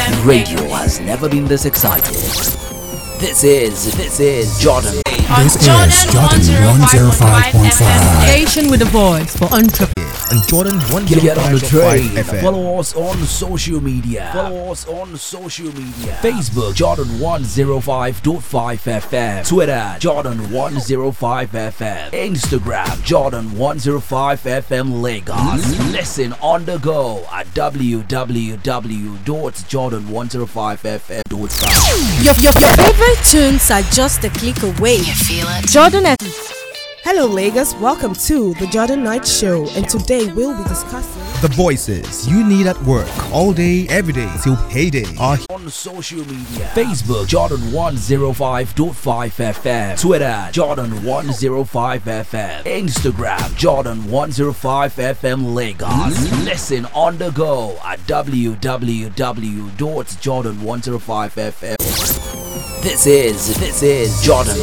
FM. Radio has never been this excited. This is Jordan. On Jordan 105.5 Station with a voice for entrepreneurs. And Jordan 105.5 Get on the train. FM. Follow us on social media. Facebook Jordan 105.5 FM. Twitter Jordan 105 FM. Instagram Jordan 105 FM Lagos. Listen on the go at www.jordan105fm.com. Your favorite tunes are just a click away. You feel it? Jordan F. Hello Lagos, welcome to the Jordan Night Show, and today we'll be discussing The voices you need at work all day, every day till payday are On social media, Facebook Jordan 105.5 FM, Twitter Jordan 105 FM, Instagram Jordan 105 FM Lagos. Listen on the go at www.jordan105fm. This is Jordan